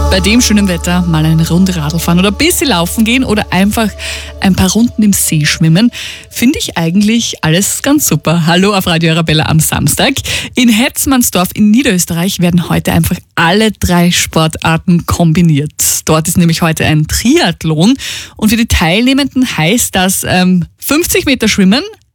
Bei dem schönen Wetter mal eine Runde Radl fahren oder ein bisschen laufen gehen oder einfach ein paar Runden im See schwimmen, finde ich eigentlich alles ganz super. Hallo auf Radio Arabella am Samstag. In Hetzmannsdorf in Niederösterreich werden heute einfach alle 3 Sportarten kombiniert. Dort ist nämlich heute ein Triathlon und für die Teilnehmenden heißt das 50 Meter schwimmen,